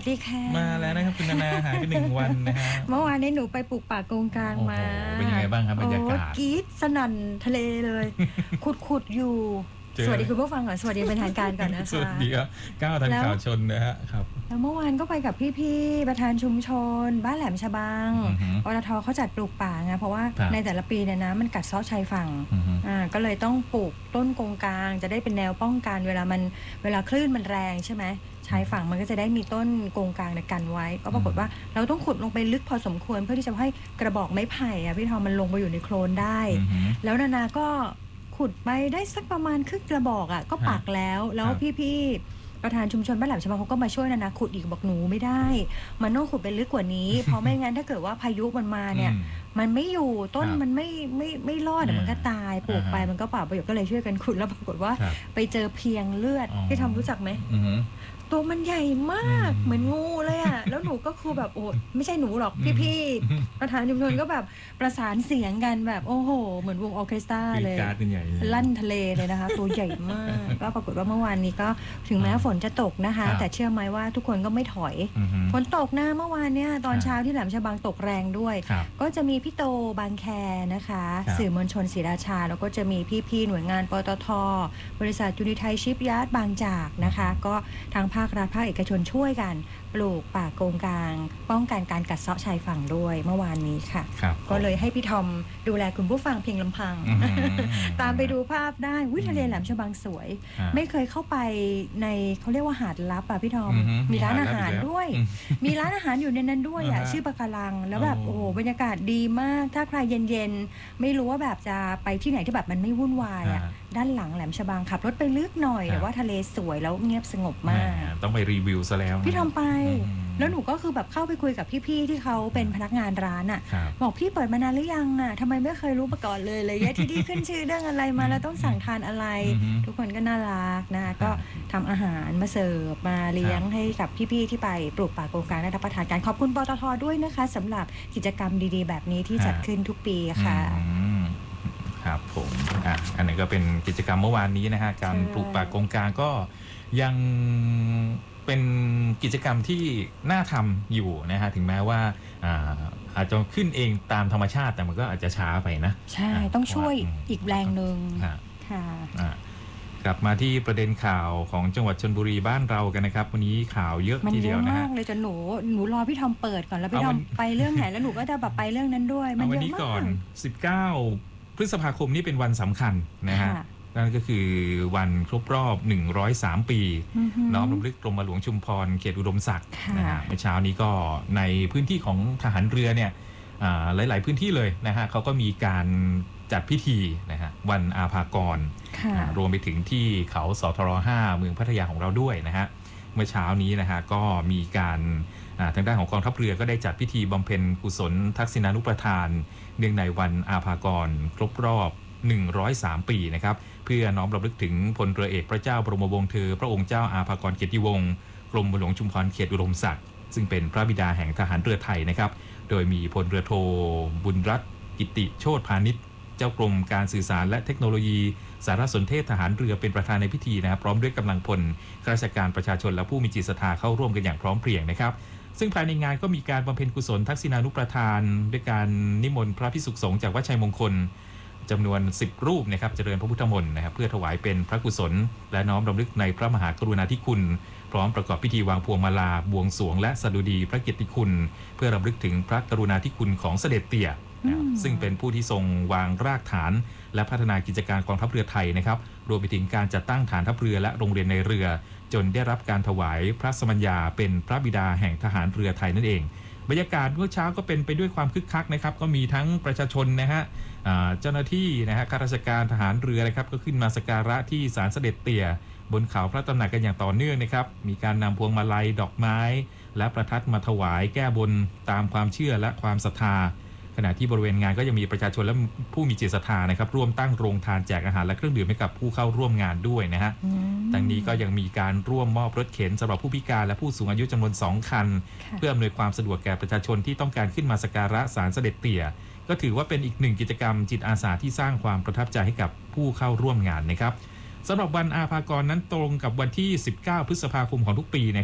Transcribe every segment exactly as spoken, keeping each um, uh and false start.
สดีค่ะมาแล้วนะครับคุณนานาหายไปหนึ่งวันนะฮะเมื่อวานนี้หนูไปปลูกป่าโกงกลางมาเป็นยังไงบ้างครับบรรยากาศกรี๊ดสนั่นทะเลเลยขุดๆอยู่สวัสดีคุณผู้ฟังก่อนสวัสดีเป็นทางการก่อนนะคะสวัสดีครับก้าวทันข่าวชนนะฮะครับแล้วเมื่อวานก็ไปกับพี่ๆประธานชุมชนบ้านแหลมฉบังปตทเขาจัดปลูกป่าไงเพราะว่าในแต่ละปีเนี่ยนะมันกัดเซาะชายฝั่งอ่าก็เลยต้องปลูกต้นโกงกลางจะได้เป็นแนวป้องกันเวลามันเวลาคลื่นมันแรงใช่ไหมชายฝั่งมันก็จะได้มีต้นโกงกลางในกันไว้ก็ปรากฏว่าเราต้องขุดลงไปลึกพอสมควรเพื่อที่จะให้กระบอกไม้ไผ่อะพี่ทอมมันลงไปอยู่ในโคลนได้แล้วนานาก็ขุดไปได้สักประมาณครึ่งกระบอกอ่ะก็ปักแล้วแล้วพี่ๆประธานชุมชนบ้านแหลมฉบังเขาก็มาช่วยนานาขุดอีกบอกหนูไม่ได้มันต้องขุดไปลึกกว่านี้ เพราะไม่งั้นถ้าเกิดว่าพายุมันมาเนี่ยมันไม่อยู่ต้นมันไม่ไม่ไม่รอดมันก็ตายปลูกไปมันก็เปล่าประโยชน์ก็เลยช่วยกันขุดแล้วปรากฏว่าไปเจอเพียงเลือดพี่ทอมรู้จักไหมตัวมันใหญ่มากเหมือนงูเลยอ่ะแล้วหนูก็คือแบบโอ้ไม่ใช่หนูหรอกพี่ๆประธานชุมชนก็แบบประสานเสียงกันแบบโอ้โหเหมือนวงออร์เคสตราเลยลั่นทะเลเลยนะคะตัวใหญ่มากก็ปรากฏว่าเมื่อวานนี้ก็ถึงแม้ฝนจะตกนะคะแต่เชื่อไหมว่าทุกคนก็ไม่ถอยฝนตกนะเมื่อวานเนี่ยตอนเช้าที่แหลมฉบังตกแรงด้วยก็จะมีพี่โตบางแคนะคะสื่อมวลชนศรีราชาแล้วก็จะมีพี่ๆหน่วยงานปตท.บริษัทยูนิไทยชิปยาร์ดบางจากนะคะก็ทางภาครัฐภาคเอกชนช่วยกันปลูกป่าโกงกลางป้องกันการกัดเซาะชายฝั่งด้วยเมื่อวานนี้ค่ะก็เลยให้พี่ทอมดูแลคุณผู้ฟังเพียงลำพังตามไปดูภาพได้วิทะเลแหลมฉบังสวยไม่เคยเข้าไปในเขาเรียกว่าหาดลับอ่ะพี่ทอมมีร้านอาหารด้วยมีร้านอาหารอยู่ในนั้นด้วยอ่ะชื่อปะการังแล้วแบบโอ้โหบรรยากาศดีมากถ้าใครเย็นๆไม่รู้ว่าแบบจะไปที่ไหนที่แบบมันไม่วุ่นวายอ่ะด้านหลังแหลมฉบังขับรถไปลึกหน่อยแต่ว่าทะเลสวยแล้วเงียบสงบมากต้องไปรีวิวซะแล้วพี่ทำไปแล้วหนูก็คือแบบเข้าไปคุยกับพี่ๆที่เขาเป็นพนักงานร้านอ่ะบอกพี่เปิดมานานหรือยังอ่ะทำไมไม่เคยรู้มาก่อนเลยเลยยะที่นี่ขึ้นชื่อเรื่องอะไรมาแล้วต้องสั่งทานอะไรทุกคนก็น่ารักนะก็ทำอาหารมาเสิร์ฟมาเลี้ยงให้กับพี่ๆที่ไปปลูกป่าโกงกลางได้รับประทานกันขอบคุณปตท.ด้วยนะคะสำหรับกิจกรรมดีๆแบบนี้ที่จัดขึ้นทุกปีค่ะครับผมอ่ะอันนี้ก็เป็นกิจกรรมเมื่อวานนี้นะฮะการปลูกป่าโกงกลางก็ยังเป็นกิจกรรมที่น่าทำอยู่นะฮะถึงแม้ว่าอาอาจจะขึ้นเองตามธรรมชาติแต่มันก็อาจจะช้าไปนะใช่ต้องช่วยอีกแรงหนึ่งค่ะกลับมาที่ประเด็นข่าวของจังหวัดชลบุรีบ้านเรากันนะครับวันนี้ข่าวเยอะทีเดียวนะฮะมันเยอะมากเลยจะหนูหนูรอพี่ทอมเปิดก่อนแล้วพี่ทอมไปเรื่องไหนแล้วหนูก็จะแบบไปเรื่องนั้นด้วยมันเยอะมากวันนี้ก่อนสิบเก้าพฤษภาคมนี่เป็นวันสำคัญนะฮะนั่นก็คือวันครบรอบหนึ่งร้อยสามปีน้อมรำลึกกรมหลวงชุมพรเขตอุดมศักดิ์นะฮะเมื่อเช้านี้ก็ในพื้นที่ของทหารเรือเนี่ยหลายๆพื้นที่เลยนะฮะเขาก็มีการจัดพิธีนะฮะวันอาภากรรวมไปถึงที่เขาสทรห้าเมืองพัทยาของเราด้วยนะฮะเมื่อเช้านี้นะฮะก็มีการทางด้านของกองทัพเรือก็ได้จัดพิธีบำเพ็ญกุศลทักษิณานุปทานเนื่องในวันอาภากรครบรอบหนึ่งร้อยสามปีนะครับเพื่อน้อมรำลึกถึงพลเรือเอกพระเจ้าบรมวงศ์เธอพระองค์เจ้าอาภากรเกียรติวงศ์กรมหลวงชุมพรเขตอุดมศักดิ์ซึ่งเป็นพระบิดาแห่งทหารเรือไทยนะครับโดยมีพลเรือโทบุญรัตน์กิติโชติพาณิชย์เจ้ากรมการสื่อสารและเทคโนโลยีสารสนเทศทหารเรือเป็นประธานในพิธีนะครับพร้อมด้วยกำลังพลข้าราชการประชาชนและผู้มีจิตศรัทธาเข้าร่วมกันอย่างพร้อมเพรียงนะครับซึ่งภายในงานก็มีการบำเพ็ญกุศลทักษิณานุปทานด้วยการนิมนต์พระภิกษุสงฆ์จากวัดชัยมงคลจำนวนสิบรูปนะครับเจริญพระพุทธมนต์นะครับเพื่อถวายเป็นพระกุศลและน้อมรำลึกในพระมหากรุณาธิคุณพร้อมประกอบพิธีวางพวงมาลาบวงสรวงและสดุดีพระเกียรติคุณเพื่อรำลึกถึงพระกรุณาธิคุณของเสด็จเตี่ยซึ่งเป็นผู้ที่ทรงวางรากฐานและพัฒนากิจการกองทัพเรือไทยนะครับรวมไปถึงการจัดตั้งฐานทัพเรือและโรงเรียนในเรือจนได้รับการถวายพระสมัญญาเป็นพระบิดาแห่งทหารเรือไทยนั่นเองบรรยากาศเมื่อเช้าก็เป็นไปด้วยความคึกคักนะครับก็มีทั้งประชาชนนะฮะเจ้าหน้าที่นะฮะข้าราชการทหารเรือนะครับก็ขึ้นมาสักการะที่ศาลเสด็จเตี่ยบนเขาพระตำหนักกันอย่างต่อเนื่องนะครับมีการนำพวงมาลัยดอกไม้และประทัดมาถวายแก้บนตามความเชื่อและความศรัทธาขณะที่บริเวณงานก็ยังมีประชาชนและผู้มีจิตศรัทธานะครับร่วมตั้งโรงทานแจกอาหารและเครื่องดื่มให้กับผู้เข้าร่วมงานด้วยนะฮะทั้งนี้ก็ยังมีการร่วมมอบรถเข็นสำหรับผู้พิการและผู้สูงอายุจำนวนสองคันเพื่ออำนวยความสะดวกแก่ประชาชนที่ต้องการขึ้นมาสักการะศาลเสด็จเตี่ยก็ถือว่าเป็นอีกหนึ่งกิจกรรมจิตอาสาที่สร้างความประทับใจให้กับผู้เข้าร่วมงานนะครับสำหรับวันอาภากรนั้นตรงกับวันที่สิบเก้าพฤษภาคมของทุกปีนะครับ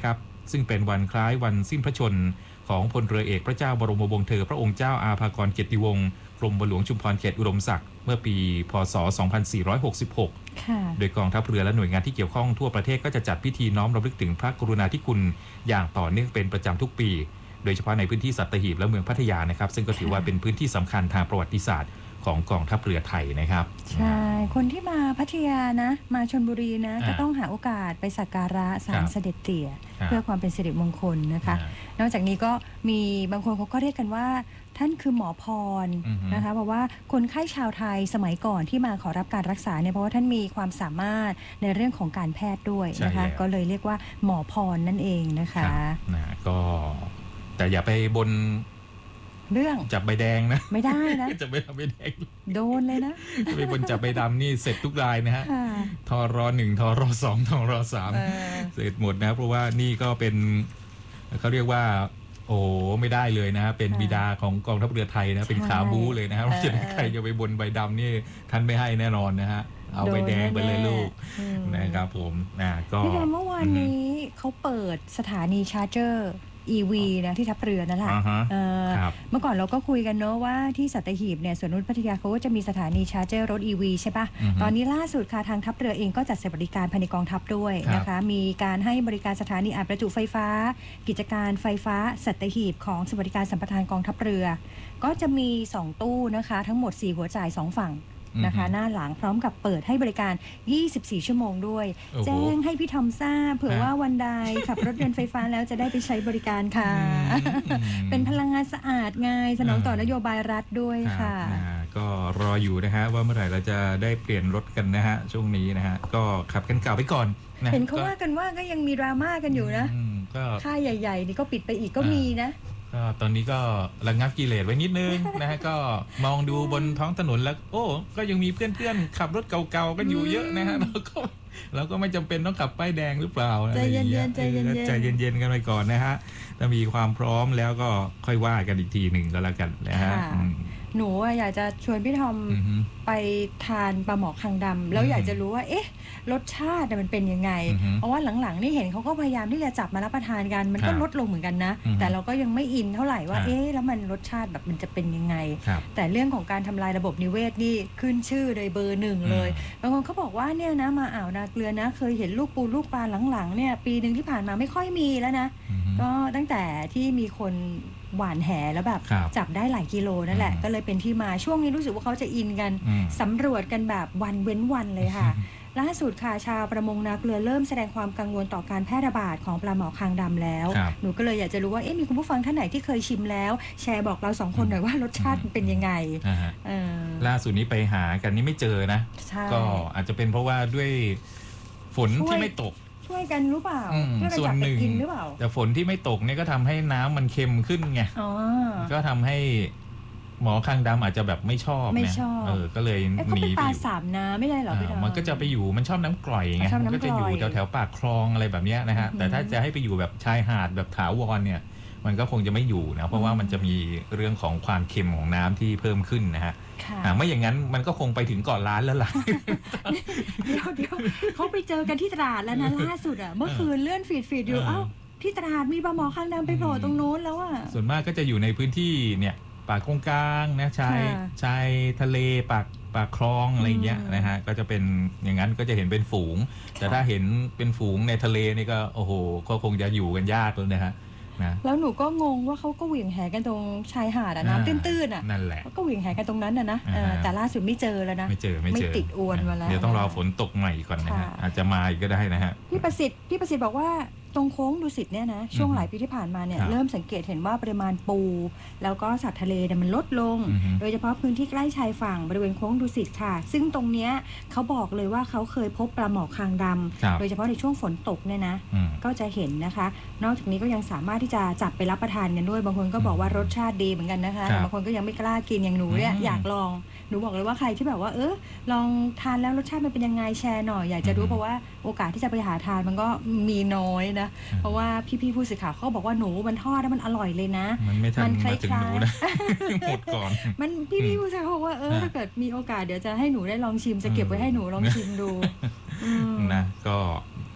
ซึ่งเป็นวันคล้ายวันสิ้นพระชนม์ของพลเรือเอกพระเจ้าบรมวงศ์เธอพระองค์เจ้าอาภากรเกียรติวงศ์กรมหลวงชุมพรเขตอุดมศักดิ์เมื่อปีพ.ศ. สองพันสี่ร้อยหกสิบหก โดยกองทัพเรือและหน่วยงานที่เกี่ยวข้องทั่วประเทศก็จะจัดพิธีน้อมรำลึกถึงพระกรุณาธิคุณอย่างต่อเนื่องเป็นประจำทุกปีโดยเฉพาะในพื้นที่สัตหีบและเมืองพัทยานะครับซึ่งก็ถือว่าเป็นพื้นที่สำคัญทางประวัติศาสตร์ของกองทัพเรือไทยนะครับใช่คนที่มาพัทยานะมาชลบุรีนะก็ต้องหาโอกาสไปสักการะศาลเสด็จเตี่ยเพื่อความเป็นสิริมงคลนะคะนอกจากนี้ก็มีบางคนเขาก็เรียกกันว่าท่านคือหมอพรนะคะเพราะว่าคนไข้ชาวไทยสมัยก่อนที่มาขอรับการรักษาเนี่ยเพราะว่าท่านมีความสามารถในเรื่องของการแพทย์ด้วยนะคะก็เลยเรียกว่าหมอพรนั่นเองนะคะนะก็แต่อย่าไปบนเรื่องจับใบแดงนะไม่ได้นะจับใบใบแดงโดนเลยนะไปบนจับใบดำนี่เสร็จทุกรายนะฮะทรหนึ่งทรสองทรสามเสร็จหมดนะเพราะว่านี่ก็เป็นเขาเรียกว่าโอ้ไม่ได้เลยนะเป็นบิดาของกองทัพเรือไทยนะเป็นขาบู๊เลยนะครับจะใครจะไปบนใบดำนี่ท่านไม่ให้แน่นอนนะฮะเอาใบแดงไปเลยลูกนะครับผมนะก็เมื่อวานนี้เขาเปิดสถานีชาร์เจอร์อี วี นะที่ทัพเรือนั่นแหละ uh-huh. เ, เมื่อก่อนเราก็คุยกันเนอะว่าที่สัตหีบเนี่ยสวนนุชพัทยาเขาก็จะมีสถานีชาร์เจอร์รถ อี วี ใช่ปะ uh-huh. ตอนนี้ล่าสุดค่ะทางทัพเรือเองก็จัดบริการภายในกองทัพด้วยนะคะมีการให้บริการสถานีอัดประจุไฟฟ้ากิจการไฟฟ้าสัตหีบของสวัสดิการสัมปทานกองทัพเรือก็จะมีสองตู้นะคะทั้งหมดสี่หัวจ่ายสองฝั่งนะคะหน้าหลังพร้อมกับเปิดให้บริการยี่สิบสี่ชั่วโมงด้วยแจ้งให้พี่ทอมทราบเผื่อว่าวันใดขับรถยนต์ไฟฟ้าแล้วจะได้ไปใช้บริการค่ะเป็นพลังงานสะอาดไงสนองต่อนโยบายรัฐด้วยค่ะก็รออยู่นะฮะว่าเมื่อไหร่เราจะได้เปลี่ยนรถกันนะฮะช่วงนี้นะฮะก็ขับกันเก่าไปก่อนเห็นเขาว่ากันว่าก็ยังมีดราม่ากันอยู่นะค่ายใหญ่ๆนี่ก็ปิดไปอีกก็มีนะก็ตอนนี้ก็ระงับกิเลสไว้นิดนึงนะฮะก็มองดูบนท้องถนนแล้วโอ้ก็ยังมีเพื่อนๆขับรถเก่าๆกันอยู่เยอะนะฮะเราก็เราก็ไม่จำเป็นต้องขับป้ายแดงหรือเปล่าใจเย็นๆใจเย็นๆใจเย็นๆกันไปก่อนนะฮะถ้ามีความพร้อมแล้วก็ค่อยว่ากันอีกทีหนึ่งก็แล้วกันนะฮะหนูอยากจะชวนพี่ทอมไปทานปลาหมอคางดำแล้วอยากจะรู้ว่าเอ๊ะรสชาติมันเป็นยังไงเพราะว่าหลังๆนี่เห็นเขาก็พยายามที่จะจับมารับประทานกันมันก็ลดลงเหมือนกันนะแต่เราก็ยังไม่อินเท่าไหร่ว่าเอ๊ะแล้วมันรสชาติแบบมันจะเป็นยังไงแต่เรื่องของการทำลายระบบนิเวศนี่ขึ้นชื่อเลยเบอร์หนึ่งเลยบางคนเขาบอกว่าเนี่ยนะมาอ่าวนาเกลือนะเคยเห็นลูกปูลูกปลาหลังๆเนี่ยปีนึงที่ผ่านมาไม่ค่อยมีแล้วนะก็ตั้งแต่ที่มีคนหวานแหแล้วแบบจับได้หลายกิโลนั่นแหละก็เลยเป็นที่มาช่วงนี้รู้สึกว่าเขาจะอินกันสำรวจกันแบบวันเว้นวันเลยค่ะล่าสุดค่ะชาวประมงนาเกลือเริ่มแสดงความกังวลต่อการแพร่ระบาดของปลาหมอคางดำแล้วหนูก็เลยอยากจะรู้ว่าเอ๊ะมีคุณผู้ฟังท่านไหนที่เคยชิมแล้วแชร์บอกเราสองคนหน่อยว่ารสชาติเป็นยังไงล่าสุดนี้ไปหากันนี่ไม่เจอนะก็อาจจะเป็นเพราะว่าด้วยฝนที่ไม่ตกช่วยกันรู้เปล่าส่วนหนึ่งแต่ฝนที่ไม่ตกเนี่ยก็ทำให้น้ำมันเค็มขึ้นไงก็ทำให้หมอคางดำอาจจะแบบไม่ชอบไม่ชอบเออก็เลยหนีปลาสามน้ำไม่ได้หรอพี่ดาวมันก็จะไปอยู่มันชอบน้ำกร่อยไงมันก็จะอยู่แถวแถวปากคลองอะไรแบบนี้นะฮะแต่ถ้าจะให้ไปอยู่แบบชายหาดแบบถาวรเนี่ยมันก็คงจะไม่อยู่นะเพราะว่ามันจะมีเรื่องของความเค็มของน้ำที่เพิ่มขึ้นนะฮะไม่อย่างนั้นมันก็คงไปถึงเกาะล้านแล้วล่ะเดี๋ยวเดี๋ยวเขาไปเจอกันที่ตราดแล้วนะล่าสุดอ่ะเมื่อคืนเลื่อนฟีดฟีดอยู่เอ้าที่ตราดมีปลาหมอคางดำไปโผล่ตรงโน้นแล้วอ่ะส่วนมากก็จะอยู่ในพื้นที่เนี่ยปากโครงกลางนะชายชายทะเลปากปากคลองอะไรเงี้ยนะฮะก็จะเป็นอย่างนั้นก็จะเห็นเป็นฝูงแต่ถ้าเห็นเป็นฝูงในทะเลนี่ก็โอ้โหก็คงจะอยู่กันยากเลยนะฮะแล้วหนูก็งงว่าเขาก็เหวี่ยงแหกันตรงชายหาดน้ำตื้นๆอ่ะนั่นแหละก็เหวี่ยงแหกันตรงนั้นนะนะแต่ล่าสุดไม่เจอแล้วนะไม่เจอไม่เจอไม่ติดอวนมาแล้วเดี๋ยวต้องรอฝนตกใหม่ก่อนนะฮะอาจจะมาอีกก็ได้นะฮะพี่ประสิทธิ์พี่ประสิทธิ์บอกว่าตรงโค้งดุสิตเนี่ยนะช่วงหลายปีที่ผ่านมาเนี่ยเริ่มสังเกตเห็นว่าปริมาณปูแล้วก็สัตว์ทะเลเนี่ยมันลดลงโดยเฉพาะพื้นที่ใกล้ชายฝั่งบริเวณโค้งดุสิตค่ะซึ่งตรงเนี้ยเขาบอกเลยว่าเขาเคยพบปลาหมอคางดำโดยเฉพาะในช่วงฝนตกเนี่ยนะก็จะเห็นนะคะนอกจากนี้ก็ยังสามารถที่จะจับไปรับประทานกันด้วยบางคนก็บอกว่ารสชาติดีเหมือนกันนะคะบางคนก็ยังไม่กล้ากินอย่างหนูเนี่ยอยากลองหนูบอกเลยว่าใครที่แบบว่าเออลองทานแล้วรสชาติมันเป็นยังไงแชร์หน่อยอยากจะรู้เพราะว่าโอกาสที่จะไปหาทานมันก็มีน้อยนะเพราะว่าพี่ๆผู้สื่อข่าวเขาบอกว่าหนูมันทอดแล้วมันอร่อยเลยนะมันไม่ทันมาถึงหนูนะหมดก่อนมันพี่ๆผู้สื่อข่าวบอกว่าเออถ้าเกิดมีโอกาสเดี๋ยวจะให้หนูได้ลองชิมจะเก็บไว้ให้หนูลองชิมดูนะก็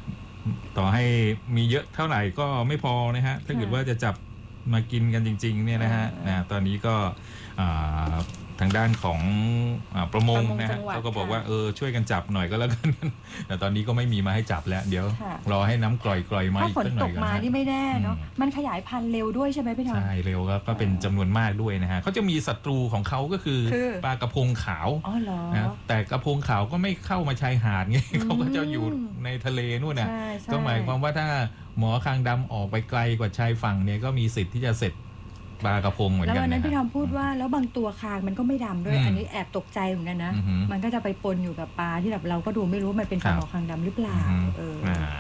ต่อให้มีเยอะเท่าไหร่ก็ไม่พอนะฮะถ้าเกิดว่าจะจับมากินกันจริงๆเนี่ยนะฮะนะตอนนี้ก็ทางด้านของประมงนะฮะเขาก็บอกว่าเออช่วยกันจับหน่อยก็แล้วกันแต่ตอนนี้ก็ไม่มีมาให้จับแล้วเดี๋ยวรอให้น้ำกร่อยๆมาอีกสักหน่อยก่อนนะถ้าฝนตกมานี่ไม่แน่เนาะมันขยายพันธุ์เร็วด้วยใช่ไหมพี่ทองใช่เร็วก็เป็นจำนวนมากด้วยนะฮะเขาจะมีศัตรูของเขาก็คือปลากระพงขาวนะแต่กระพงขาวก็ไม่เข้ามาชายหาดไงเขาก็จะอยู่ในทะเลนู่นน่ะก็หมายความว่าถ้าหมอคางดำออกไปไกลกว่าชายฝั่งเนี่ยก็มีสิทธิ์ที่จะเสร็จปลากระพงเหมือนกันแล้ววันนั้นพี่ทอมพูดว่าแล้วบางตัวคางมันก็ไม่ดำด้วยอันนี้แอบตกใจเหมือนกันนะมันก็จะไปปนอยู่กับปลาที่แบบเราก็ดูไม่รู้มันเป็นปลาหมอคางดำหรือเปล่าเออ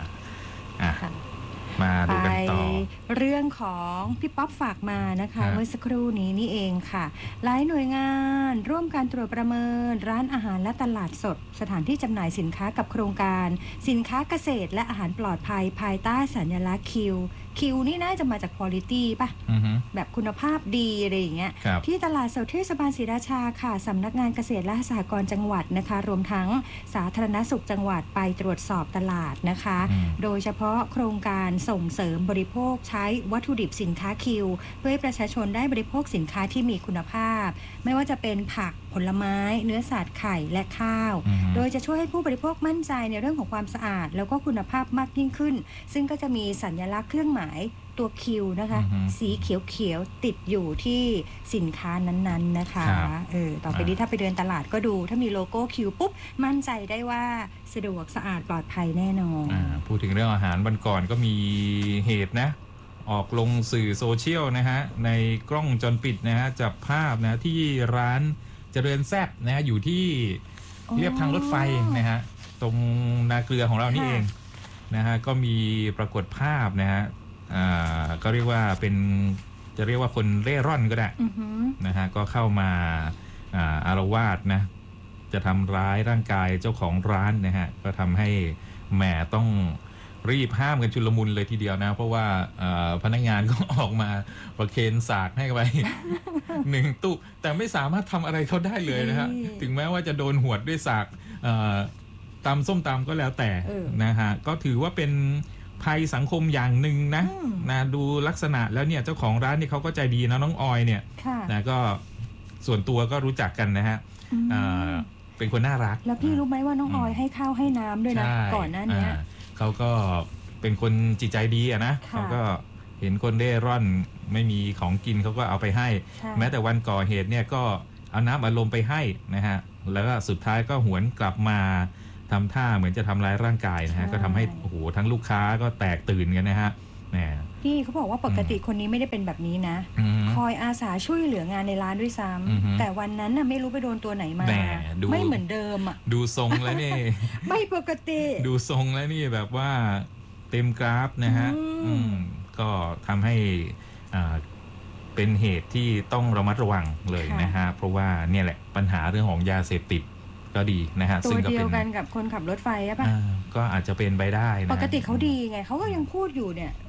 มาดูกันต่อเรื่องของพี่ป๊อปฝากมานะคะเมื่อสักครู่นี้นี่เองค่ะหลายหน่วยงานร่วมการตรวจประเมินร้านอาหารและตลาดสดสถานที่จำหน่ายสินค้ากับโครงการสินค้าเกษตรและอาหารปลอดภัยภายใต้สัญลักษณ์คิวคิวนี่น่าจะมาจาก quality ป่ะแบบคุณภาพดีอะไรอย่างเงี้ยที่ตลาดสดเทศบาลศรีราชาค่ะสำนักงานเกษตรและสหกรณ์จังหวัดนะคะรวมทั้งสาธารณสุขจังหวัดไปตรวจสอบตลาดนะคะโดยเฉพาะโครงการส่งเสริมบริโภคใช้วัตถุดิบสินค้าคิวเพื่อให้ประชาชนได้บริโภคสินค้าที่มีคุณภาพไม่ว่าจะเป็นผักผลไม้เนื้อสัตว์ไข่และข้าวโดยจะช่วยให้ผู้บริโภคมั่นใจในเรื่องของความสะอาดแล้วก็คุณภาพมากยิ่งขึ้นซึ่งก็จะมีสัญลักษณ์เครื่องหมายตัวคิวนะคะสีเขียวๆติดอยู่ที่สินค้านั้นๆนะคะเออต่อไปนี้ถ้าไปเดินตลาดก็ดูถ้ามีโลโก้คิวปุ๊บมั่นใจได้ว่าสะดวกสะอาดปลอดภัยแน่นอนพูดถึงเรื่องอาหารวันก่อนก็มีเหตุนะออกลงสื่อโซเชียลนะฮะในกล้องวงจรปิดนะฮะจับภาพนะที่ร้านเจริญแซ่บนะฮะอยู่ที่เรียบทางรถไฟนะฮะตรงนาเกลือของเรานี่เองนะฮะก็มีปรากฏภาพนะฮะอ่าก็เรียกว่าเป็นจะเรียกว่าคนเร่ร่อนก็ได้นะฮะก็เข้ามาอ่าอารวาสนะจะทำร้ายร่างกายเจ้าของร้านนะฮะก็ทำให้แหมต้องรีบห้ามกันชุลมุนเลยทีเดียวนะเพราะว่าพนักงานก็ออกมาประเคนสากให้ไป หนึ่งตู้แต่ไม่สามารถทำอะไรเขาได้เลยนะฮะถึงแม้ว่าจะโดนหวดด้วยสากตำส้มตำก็แล้วแต่นะฮะก็ถือว่าเป็นภัยสังคมอย่างหนึ่งนะนะดูลักษณะแล้วเนี่ยเจ้าของร้านนี่เขาก็ใจดีนะน้องออยเนี่ยนะก็ส่วนตัวก็รู้จักกันนะฮะเป็นคนน่ารักแล้วพี่รู้ไหมว่าน้องออยให้ข้าวให้น้ำด้วยนะก่อนหน้านี้เขาก็เป็นคนจิตใจดีอะนะเขาก็เห็นคนเร่ร่อนไม่มีของกินเขาก็เอาไปให้แม้แต่วันก่อเหตุเนี่ยก็เอาน้ำอารมณ์ไปให้นะฮะแล้วก็สุดท้ายก็หวนกลับมาทำท่าเหมือนจะทำร้ายร่างกายนะฮะก็ทำให้โอ้โหทั้งลูกค้าก็แตกตื่นกันนะฮะพี่เขาบอกว่าปกติคนนี้ไม่ได้เป็นแบบนี้นะคอยอาสาช่วยเหลืองานในร้านด้วยซ้ำแต่วันนั้นน่ะไม่รู้ไปโดนตัวไหนมาไม่เหมือนเดิมอ่ะดูทรงแล้วนี่ ไม่ปกติดูทรงแล้วนี่แบบว่าเต็มกราฟนะฮะก็ทำให้เป็นเหตุที่ต้องระมัดระวังเลยนะฮะเพราะว่าเนี่ยแหละปัญหาเรื่องของยาเสพติดก็ดีนะฮะตัวเดียวกันกับคนขับรถไฟใช่ปะก็อาจจะเป็นไปได้นะปกติเขาดีไงเขาก็ยังพูดอยู่เนี่ย